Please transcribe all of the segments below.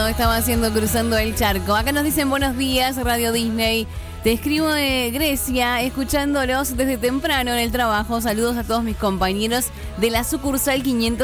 estaba haciendo cruzando el charco. Acá nos dicen buenos días, Radio Disney. Te escribo de Grecia, escuchándolos desde temprano en el trabajo. Saludos a todos mis compañeros de la sucursal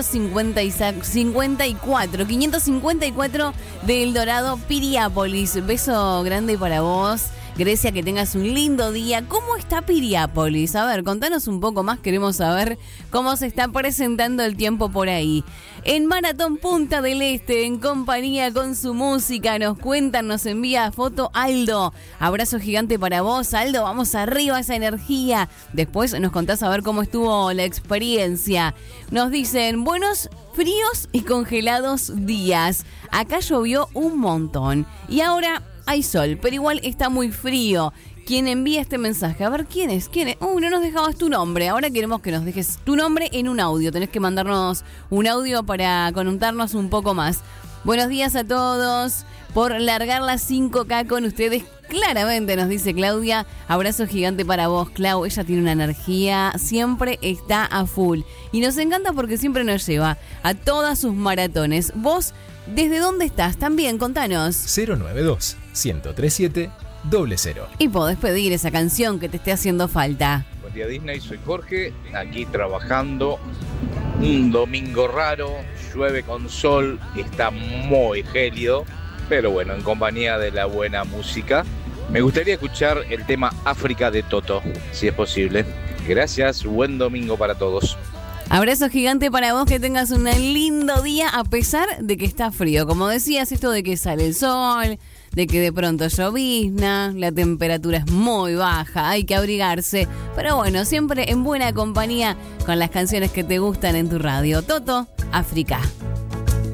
554 de El Dorado, Piriápolis. Beso grande para vos. Grecia, que tengas un lindo día. ¿Cómo está Piriápolis? A ver, contanos un poco más, queremos saber cómo se está presentando el tiempo por ahí. En Maratón Punta del Este, en compañía con su música, nos cuentan, nos envía foto Aldo. Abrazo gigante para vos, Aldo, vamos arriba esa energía. Después nos contás a ver cómo estuvo la experiencia. Nos dicen, buenos, fríos y congelados días. Acá llovió un montón. Y ahora hay sol, pero igual está muy frío. Quien envía este mensaje, a ver, ¿quién es? No nos dejabas tu nombre. Ahora queremos que nos dejes tu nombre en un audio. Tenés que mandarnos un audio para contarnos un poco más. Buenos días a todos. Por largar las 5K con ustedes, claramente, nos dice Claudia. Abrazo gigante para vos, Clau. Ella tiene una energía, siempre está a full. Y nos encanta porque siempre nos lleva a todas sus maratones. Vos, ¿desde dónde estás? También, contanos. 092-1037-00. Y podés pedir esa canción que te esté haciendo falta. Buen día, Disney, soy Jorge, aquí trabajando. Un domingo raro, llueve con sol, está muy gélido, pero bueno, en compañía de la buena música. Me gustaría escuchar el tema África de Toto, si es posible. Gracias, buen domingo para todos. Abrazo gigante para vos, que tengas un lindo día a pesar de que está frío. Como decías, esto de que sale el sol, de que de pronto llovizna, la temperatura es muy baja, hay que abrigarse. Pero bueno, siempre en buena compañía con las canciones que te gustan en tu radio. Toto, África.